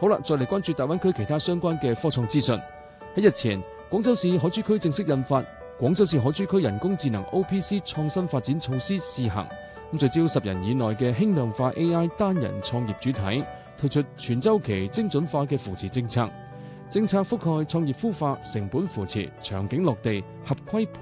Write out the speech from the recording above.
好啦，再嚟關注大灣區其他相關嘅科創資訊。喺日前，廣州市海珠區正式印發《廣州市海珠區人工智能 OPC 創新發展措施試行》，聚焦10人以內嘅輕量化 AI 單人創業主體，推出全週期精準化嘅扶持政策。政策覆蓋創業孵化、成本扶持、場景落地、合規培